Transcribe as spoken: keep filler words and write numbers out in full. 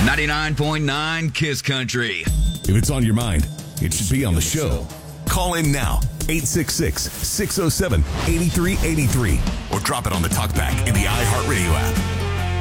ninety-nine point nine Kiss Country. If it's on your mind, it should be on the show. Call in now, eight six six, six oh seven, eight three eight three, or drop it on the talkback in the iHeartRadio app.